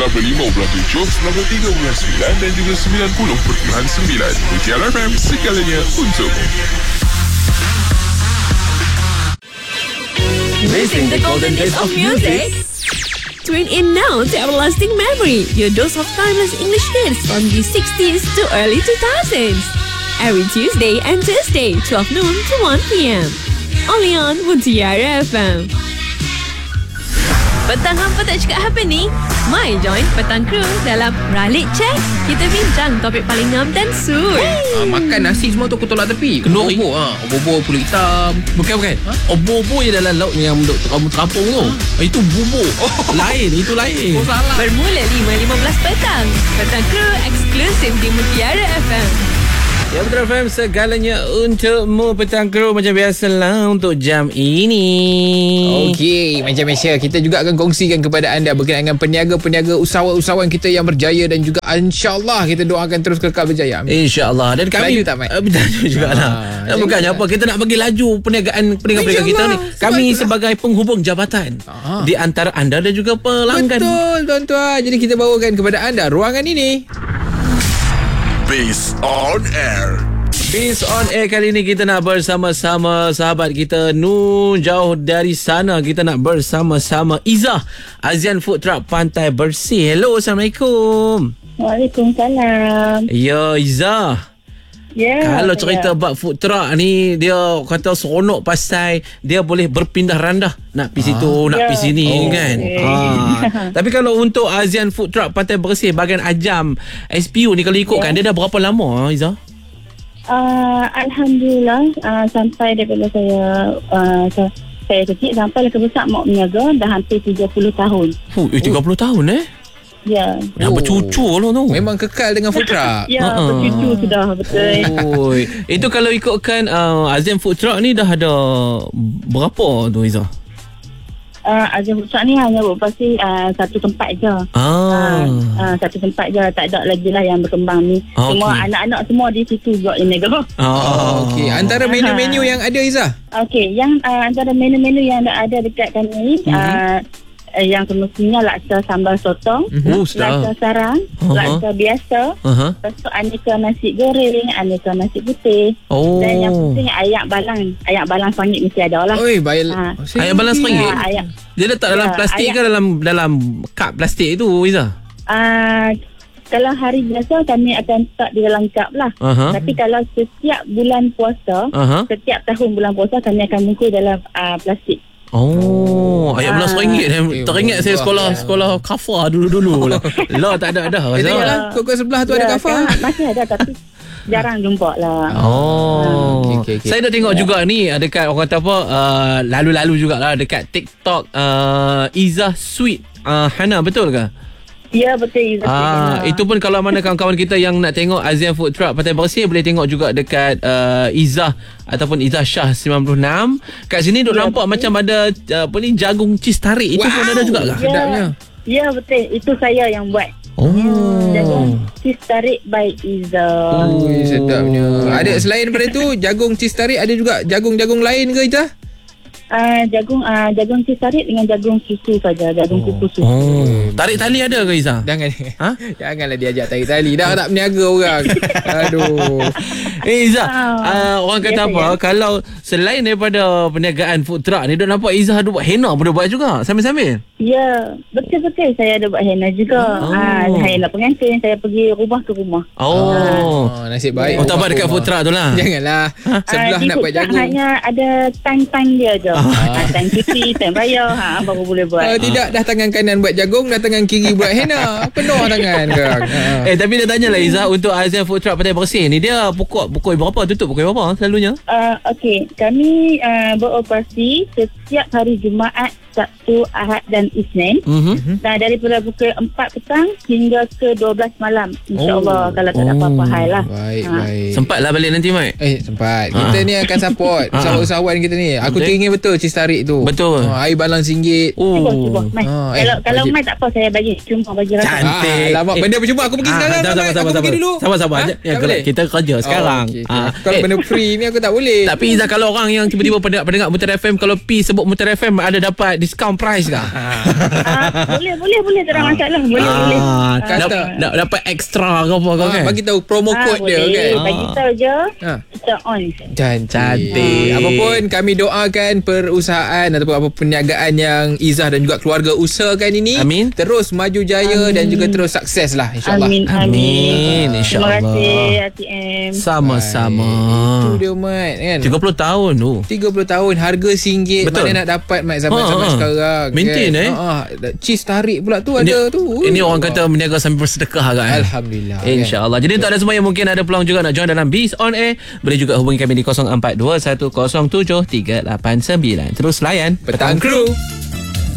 105.7, 103.9 dan juga 90.9 Mutiara FM, segalanya untukmu. Missing the golden days of music? Tune in now to Everlasting Memory, your dose of timeless English hits from the 60s to early 2000s. Every Tuesday and Thursday, 12 noon to 1 p.m. Only on Mutiara FM. Petang hampa tak cakap apa ni? Mai join Petang Kru dalam Ralik Check. Kita bincang topik paling ngam dan suit. Makan nasi semua tu aku tolak tepi. Kenduri. Obor pulut hitam. Bukan. Obor-obor je dalam laut yang kamu terapung tu. Itu bubur. Lain, itu lain. Salah. Bermula 5.15 petang. Petang Kru eksklusif di Mutiara FM. Ya, Mutiara FM, segalanya untukmu. Petang Kru macam biasalah untuk jam ini. Okey, macam biasa kita juga akan kongsikan kepada anda berkenaan dengan peniaga-peniaga, usahawan-usahawan kita yang berjaya dan juga insya-Allah kita doakan terus kekal berjaya. InsyaAllah. Dan kami Laju tak, Mat? Laju jugalah. Bukannya apa, kita nak bagi laju perniagaan kita ni. Kami sebagai penghubung jabatan di antara anda dan juga pelanggan. Betul, tuan-tuan. Jadi kita bawakan kepada anda ruangan ini. Base on Air. Biz on Air kali ni kita nak bersama-sama sahabat kita Nur. Jauh dari sana kita nak bersama-sama Izzah, Azian Food Truck Pantai Bersih. Hello, Assalamualaikum. Waalaikumsalam. Ya, Izzah. Kalau cerita bab food truck ni, dia kata seronok pasal dia boleh berpindah randah. Nak pergi situ, nak pergi sini kan. Tapi kalau untuk Azian Food Truck Pantai Bersih bahagian Ajam SPU ni, kalau ikutkan dia dah berapa lama, Izzah? Alhamdulillah, sampai daripada saya kecil sampai ke besar mak meniaga dah hampir 30 tahun. 30 tahun Ya. Dah bercucu lah tu. Memang kekal dengan food truck. Ya, bercucu sudah, betul. Itu kalau ikutkan Azian Food Truck ni dah ada berapa tu, Izzah? Azian Food Truck ni hanya beroperasi satu tempat je. Satu tempat je, tak ada lagi lah yang berkembang ni. Semua anak-anak semua di situ juga yang nego. Okey, antara menu-menu yang ada, Izzah? Okey, yang antara menu-menu yang ada dekat kami ni, yang semestinya laksa sambal sotong, laksa sarang, laksa biasa, lepas tu aneka nasi goreng, aneka nasi putih, dan yang penting ayak balang. Ayak balang sengit mesti ada lah. Oi, Ayak balang sengit? Dia letak dalam plastik ke dalam kap plastik tu, Izzah? Kalau hari biasa kami akan letak di dalam kap lah. Tapi kalau setiap bulan puasa, setiap tahun bulan puasa, kami akan bungkus dalam plastik. Ayak belas RM1. Teringat saya sekolah kafar dulu lah. Tak ada dah. Tengoklah, kau sebelah tu ada kafar. Masih ada tapi jarang jumpa lah. Okay. Saya dah tengok juga ni dekat orang kata apa, lalu-lalu jugalah dekat TikTok, Izzah Sweet Hana, betul ke? Ya, betul. Itu pun kalau mana kawan-kawan kita yang nak tengok Azian Food Truck Pantai Bersih, boleh tengok juga dekat Izzah ataupun Izzah Shah 96. Kat sini duk nampak macam ada jagung cheese tarik. Itu pun ada juga ke? Sedapnya. Ya, betul. Itu saya yang buat. Jagung cheese tarik by Izzah. Sedapnya. Ada selain daripada tu, jagung cheese tarik, ada juga jagung-jagung lain ke, Izzah? Jagung cheese tarik dengan jagung susu saja, jagung kukus susu. Tarik tali ada ke, Izzah? Janganlah diajak tarik tali. Dah tak berniaga orang. Aduh. Izzah, orang kata apa, kalau selain daripada perniagaan food truck ni, duk nampak Izzah ada buat henna pun buat juga sambil-sambil. Ya, betul-betul saya ada buat henna juga. Henna pengantin, saya pergi rumah ke rumah. Nasib baik. Tak apa dekat food truck tu lah. Janganlah sebelah nak buat jagung. Hanya ada tang-tang dia je. Tang cuci, tang raya, baru boleh buat. Tidak, dah tangan kanan buat jagung, dah tangan kiri buat henna. Penuh tangan kan. Tapi dia tanyalah, Izzah, untuk Azian Food Truck Pantai Bersih ni, dia pukul berapa, tutup pukul berapa selalunya? Okey, kami beroperasi setiap hari Jumaat, Sabtu, Ahad dan Isnin. Dan daripada pukul 4 petang hingga ke 12 malam. InsyaAllah, kalau tak ada apa-apa hal lah. Baik. Sempatlah balik nanti, Mat? Sempat. Kita ni akan support usahawan kita ni. Aku teringin betul cheese tarik tu. Betul. Air balang RM1. Cuba. Kalau Mai tak apa, saya bagi. Cuma bagi rasa. Cantik. Lama benda percuma aku pergi sekarang. Aku pergi dulu. Sabar. Kita kerja sekarang. Kalau benda free ni aku tak boleh. Tapi Izzah, kalau orang yang tiba-tiba pendengar Mutiara FM, kalau pi sebut sebut Mutar FM ada dapat discount price ke? Boleh tak ada masalah. Boleh. Dapat extra ke apa kan? Bagi tahu promo code dia kan. Bagi tahu je. Kita on. Cantik. Apapun kami doakan perusahaan ataupun apa perniagaan yang Izzah dan juga keluarga usahakan ini terus maju jaya dan juga terus sukses lah, insyaAllah. Amin. InsyaAllah. Terima kasih ATM. Sama-sama. Itu dia Mat kan. 30 tahun tu. 30 tahun harga RM1. Betul. Mana nak dapat Mat zaman-zaman sekarang. Maintain kan? Cheese tarik pula tu ada tu. Ini orang kata berniaga sambil bersedekah kan. Alhamdulillah. InsyaAllah. Jadi untuk anda semua yang mungkin ada peluang juga nak join dalam Biz On Air, boleh juga hubungi kami di 0421073889. Terus layan Petang Crew.